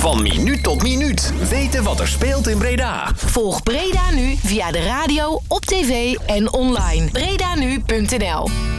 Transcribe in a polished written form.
Van minuut tot minuut weten wat er speelt in Breda. Volg Breda Nu via de radio, op tv en online. bredanu.nl